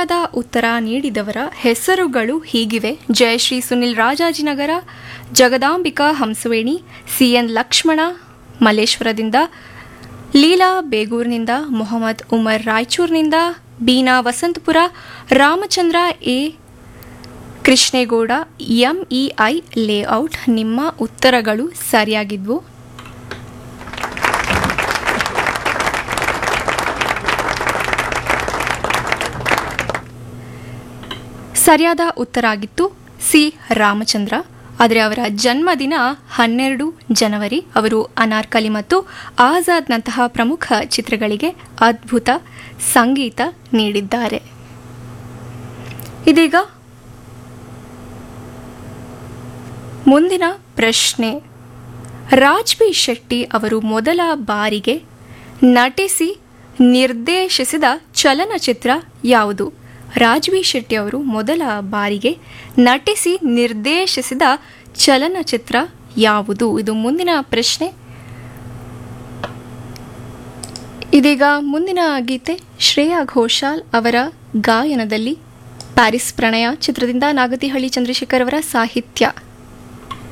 ಸರಿಯಾದ ಉತ್ತರ ನೀಡಿದವರ ಹೆಸರುಗಳು ಹೀಗಿವೆ: Jayashree Sunil Rajajinagar, Jagadambika Hamsaveni, CN Lakshmana ಮಲ್ಲೇಶ್ವರದಿಂದ, Leela ಬೇಗೂರಿನಿಂದ, Mohammed Umar ರಾಯಚೂರಿನಿಂದ, Beena Vasanthapura, Ramachandra A Krishnegowda, MEI layout. ನಿಮ್ಮ ಉತ್ತರಗಳು ಸರಿಯಾಗಿದ್ವು. ಸರಿಯಾದ ಉತ್ತರ ಆಗಿತ್ತು ಸಿ ರಾಮಚಂದ್ರ. ಆದರೆ ಅವರ ಜನ್ಮದಿನ 12 ಜನವರಿ. ಅವರು ಅನಾರ್ಕಲಿ ಮತ್ತು ಆಜಾದ್ನಂತಹ ಪ್ರಮುಖ ಚಿತ್ರಗಳಿಗೆ ಅದ್ಭುತ ಸಂಗೀತ ನೀಡಿದ್ದಾರೆ. ಇದೀಗ ಮುಂದಿನ ಪ್ರಶ್ನೆ: ರಾಜ್ ಬಿ ಶೆಟ್ಟಿ ಅವರು ಮೊದಲ ಬಾರಿಗೆ ನಟಿಸಿ ನಿರ್ದೇಶಿಸಿದ ಚಲನಚಿತ್ರ ಯಾವುದು? ರಾಜ್ ಬಿ ಶೆಟ್ಟಿ ಅವರು ಮೊದಲ ಬಾರಿಗೆ ನಟಿಸಿ ನಿರ್ದೇಶಿಸಿದ ಚಲನಚಿತ್ರ ಯಾವುದು? ಇದು ಮುಂದಿನ ಪ್ರಶ್ನೆ. ಇದೀಗ ಮುಂದಿನ ಗೀತೆ ಶ್ರೇಯಾ ಘೋಷಾಲ್ ಅವರ ಗಾಯನದಲ್ಲಿ ಪ್ಯಾರಿಸ್ ಪ್ರಣಯ ಚಿತ್ರದಿಂದ ನಾಗತಿಹಳ್ಳಿ ಚಂದ್ರಶೇಖರ್ ಅವರ ಸಾಹಿತ್ಯ.